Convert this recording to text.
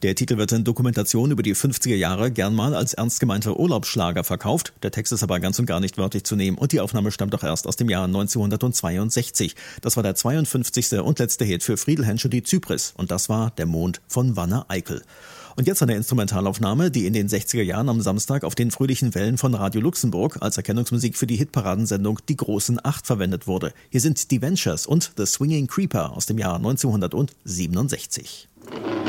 Der Titel wird in Dokumentation über die 50er Jahre gern mal als ernst gemeinter Urlaubsschlager verkauft. Der Text ist aber ganz und gar nicht wörtlich zu nehmen und die Aufnahme stammt doch erst aus dem Jahr 1962. Das war der 52. und letzte Hit für Friedel Hensch und die Zypris und das war Der Mond von Wanne Eickel. Und jetzt eine Instrumentalaufnahme, die in den 60er Jahren am Samstag auf den fröhlichen Wellen von Radio Luxemburg als Erkennungsmusik für die Hitparadensendung Die großen 8 verwendet wurde. Hier sind die Ventures und The Swinging Creeper aus dem Jahr 1967.